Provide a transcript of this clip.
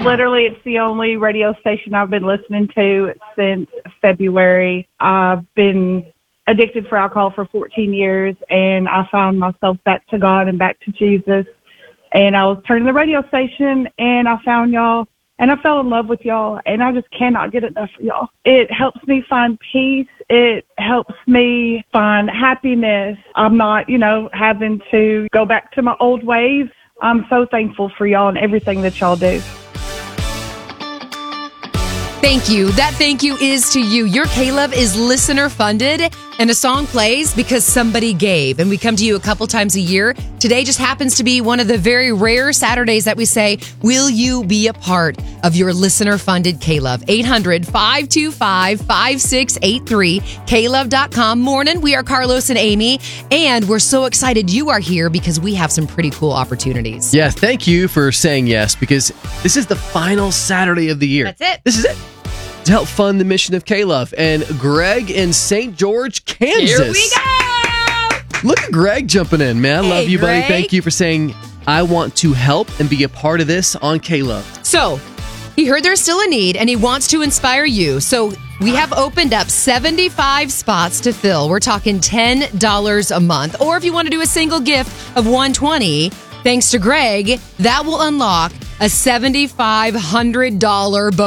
Literally, it's the only radio station I've been listening to since February. I've been addicted for alcohol for 14 years, and I found myself back to God and back to Jesus. And I was turning the radio station, and I found y'all, and I fell in love with y'all, and I just cannot get enough of y'all. It helps me find peace. It helps me find happiness. I'm not, having to go back to my old ways. I'm so thankful for y'all and everything that y'all do. Thank you. That thank you is to you. Your K-Love is listener funded, and a song plays because somebody gave. And we come to you a couple times a year. Today just happens to be one of the very rare Saturdays that we say, will you be a part of your listener funded K-Love? 800-525-5683, klove.com. Morning. We are Carlos and Amy, and we're so excited you are here because we have some pretty cool opportunities. Yeah, thank you for saying yes, because this is the final Saturday of the year. That's it. This is it. To help fund the mission of K-Love. And Greg in St. George, Kansas. Here we go! Look at Greg jumping in, man. I love you, buddy. Greg. Thank you for saying, I want to help and be a part of this on K-Love. So, he heard there's still a need, and he wants to inspire you. So, we have opened up 75 spots to fill. We're talking $10 a month. Or if you want to do a single gift of $120, thanks to Greg, that will unlock a $7,500 bonus.